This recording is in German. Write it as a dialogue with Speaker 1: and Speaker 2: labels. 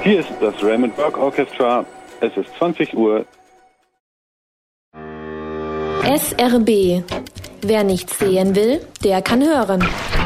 Speaker 1: Hier ist das Raymond Burke Orchestra. Es ist 20 Uhr.
Speaker 2: SRB. Wer nichts sehen will, der kann hören.